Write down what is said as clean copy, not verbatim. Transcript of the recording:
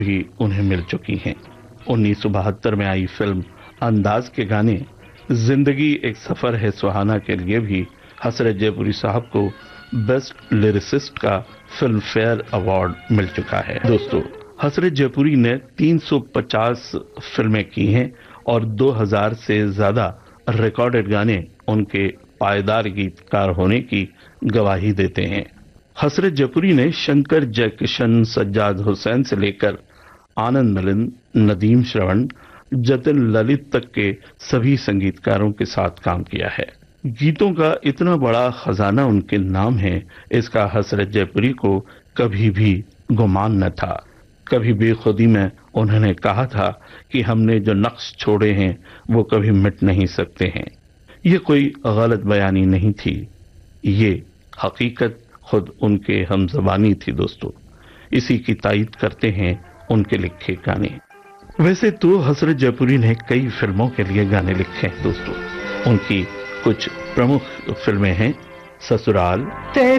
भी उन्हें मिल चुकी हैं। 1972 में आई फिल्म अंदाज के गाने जिंदगी एक सफर है सुहाना के लिए भी हसरत जयपुरी साहब को बेस्ट लिरिसिस्ट का फिल्म फेयर अवार्ड मिल चुका है। दोस्तों, हसरत जयपुरी ने 350 फिल्में की हैं और 2000 से ज्यादा रिकॉर्डेड गाने उनके पायदार गीतकार होने की गवाही देते हैं। हसरत जयपुरी ने शंकर जयकिशन, सज्जाद हुसैन से लेकर आनंद मिलिंद, नदीम श्रवण, जतिन ललित तक के सभी संगीतकारों के साथ काम किया है। गीतों का इतना बड़ा खजाना उनके नाम है, इसका हसरत जयपुरी को कभी भी गुमान न था। कभी बेखुदी में उन्होंने कहा था कि हमने जो नक्श छोड़े हैं वो कभी मिट नहीं सकते हैं। ये कोई गलत बयानी नहीं थी, ये हकीकत खुद उनके हमज़बानी थी। दोस्तों, इसी की तायीद करते हैं उनके लिखे गाने। वैसे तो हसरत जयपुरी ने कई फिल्मों के लिए गाने लिखे हैं। दोस्तों, उनकी कुछ प्रमुख फिल्में हैं ससुराल,